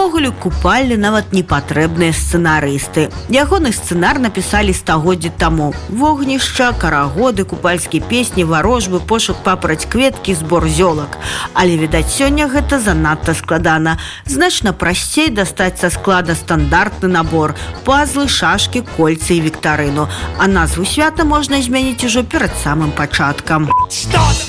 Увогуле купальні нават не патрэбныя сцэнарысты. Ягоны сцэнар напісалі стагоддзі таму. Вогнішча, карагоды, купальскія песні, варожбы, пошук папараць кветкі, збор зёлак. Але, відаць, сёння гэта занадта складана. Значна прасцей дастаць са склада стандартны набор – пазлы, шашкі, кольцы і віктарыну. А назву свята можна змяніць ужо перад самым пачаткам.